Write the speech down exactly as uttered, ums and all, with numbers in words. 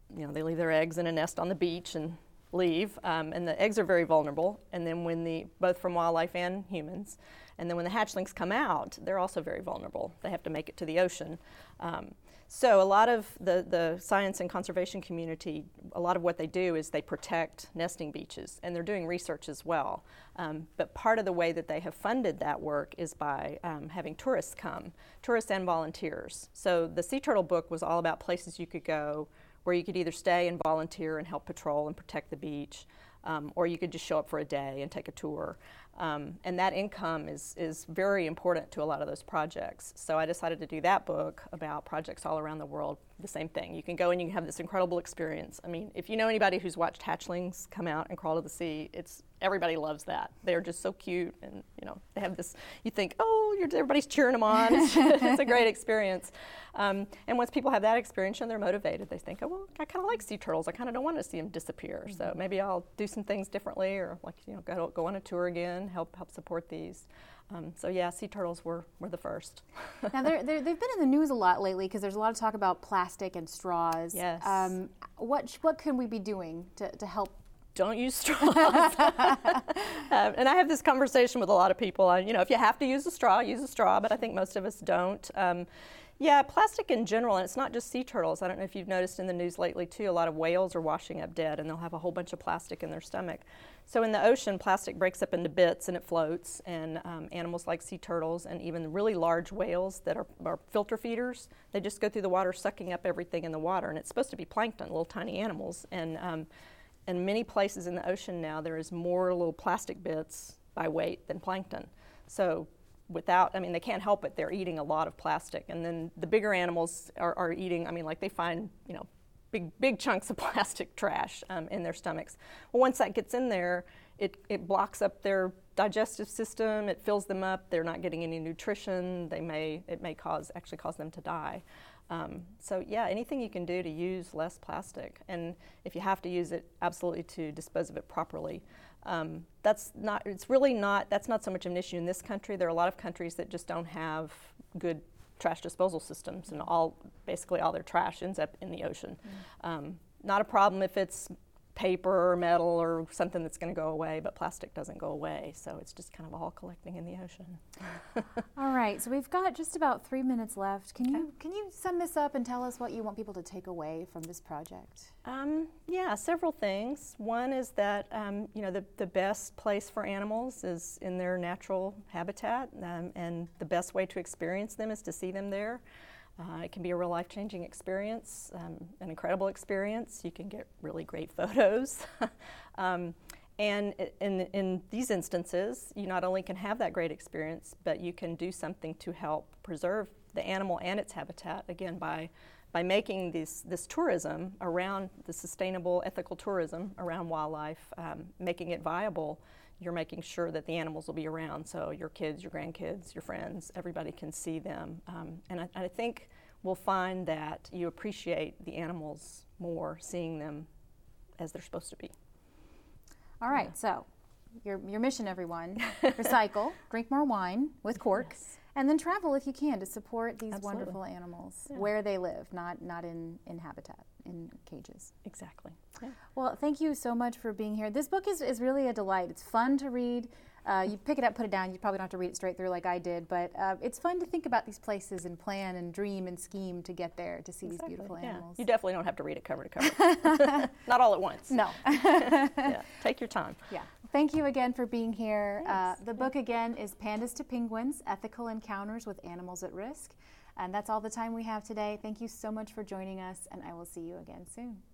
you know, they leave their eggs in a nest on the beach and leave, um, and the eggs are very vulnerable. And then when the, both from wildlife and humans, and then when the hatchlings come out, they're also very vulnerable. They have to make it to the ocean. Um, so a lot of the, the science and conservation community, a lot of what they do is they protect nesting beaches, and they're doing research as well. Um, but part of the way that they have funded that work is by um, having tourists come, tourists and volunteers. So the Sea Turtle book was all about places you could go where you could either stay and volunteer and help patrol and protect the beach, um, or you could just show up for a day and take a tour. Um, and that income is, is very important to a lot of those projects. So I decided to do that book about projects all around the world, the same thing. You can go and you can have this incredible experience. I mean, if you know anybody who's watched hatchlings come out and crawl to the sea, it's everybody loves that. They're just so cute, and you know, they have this, you think, oh, you're, everybody's cheering them on. It's, it's a great experience. Um, and once people have that experience and they're motivated, they think, oh, well, I kind of like sea turtles. I kind of don't want to see them disappear. Mm-hmm. So maybe I'll do some things differently, or like, you know, go, go on a tour again, help help support these. Um, so yeah, sea turtles were, were the first. Now they're, they're, they've been in the news a lot lately because there's a lot of talk about plastic and straws. Yes. Um, what what can we be doing to, to help? Don't use straws. uh, and I have this conversation with a lot of people. I, you know, if you have to use a straw, use a straw, but I think most of us don't. Um, yeah, plastic in general, and it's not just sea turtles. I don't know if you've noticed in the news lately too, a lot of whales are washing up dead, and they'll have a whole bunch of plastic in their stomach. So in the ocean, plastic breaks up into bits and it floats, and um, animals like sea turtles and even really large whales that are, are filter feeders, they just go through the water sucking up everything in the water, and it's supposed to be plankton, little tiny animals. And um, in many places in the ocean now, there is more little plastic bits by weight than plankton. So without, I mean, they can't help it, they're eating a lot of plastic. And then the bigger animals are, are eating, I mean, like they find, you know, big big chunks of plastic trash um, in their stomachs. Well, once that gets in there, it, it blocks up their digestive system, it fills them up, they're not getting any nutrition, they may, it may cause, actually cause them to die. Um, so yeah, anything you can do to use less plastic, and if you have to use it, absolutely to dispose of it properly. Um, that's not, it's really not, that's not so much of an issue in this country. There are a lot of countries that just don't have good trash disposal systems, and all, basically all their trash ends up in the ocean. Mm. Um, not a problem if it's paper or metal or something that's going to go away, but plastic doesn't go away, so it's just kind of all collecting in the ocean. All right, so we've got just about three minutes left. Can okay. you can you sum this up and tell us what you want people to take away from this project? Um, yeah, several things. One is that um, you know, the, the best place for animals is in their natural habitat, um, and the best way to experience them is to see them there. Uh, it can be a real life-changing experience, um, an incredible experience. You can get really great photos. um, and in, in these instances, you not only can have that great experience, but you can do something to help preserve the animal and its habitat, again, by, by making this, this tourism around, the sustainable, ethical tourism around wildlife, um, making it viable. You're making sure that the animals will be around, so your kids, your grandkids, your friends, everybody can see them. Um, and I, I think we'll find that you appreciate the animals more seeing them as they're supposed to be. All right, yeah. So your, your mission, everyone, recycle, drink more wine with cork, yes. And then travel if you can to support these Absolutely. Wonderful animals yeah. where they live, not, not in, in habitat, in cages. Exactly. Yeah. Well, thank you so much for being here. This book is, is really a delight. It's fun to read. Uh, you pick it up, put it down. You probably don't have to read it straight through like I did, but uh, it's fun to think about these places and plan and dream and scheme to get there to see exactly. these beautiful yeah. animals. You definitely don't have to read it cover to cover. Not all at once. No. Yeah. Take your time. Yeah. Thank you again for being here. Uh, the yeah. book again is Pandas to Penguins, Ethical Encounters with Animals at Risk. And that's all the time we have today. Thank you so much for joining us, and I will see you again soon.